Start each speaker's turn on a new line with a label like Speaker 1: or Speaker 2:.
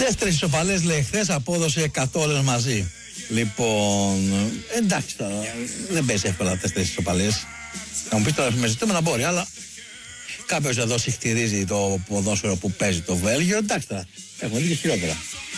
Speaker 1: 4 ισοπαλίες λέει χθες, απόδοση 100 όλες μαζί. Λοιπόν, εντάξει τώρα, δεν παίζει εύκολα 4 ισοπαλίες. Θα μου πεις τώρα με ζητούμενα μπορεί, αλλά κάποιος εδώ συχτηρίζει το ποδόσφαιρο που παίζει το Βέλγιο. Εντάξει τώρα, έχουμε δει και χειρότερα.